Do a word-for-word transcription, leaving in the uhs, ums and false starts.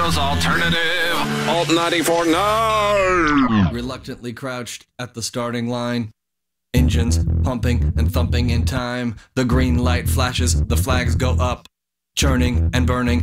Toronto's alternative, Alt ninety-four point nine. Reluctantly crouched at the starting line. Engines pumping and thumping in time. The green light flashes, the flags go up. Churning and burning